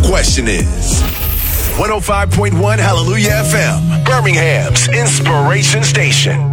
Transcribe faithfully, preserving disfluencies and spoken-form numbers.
question is one oh five point one Hallelujah F M, Birmingham's inspiration station.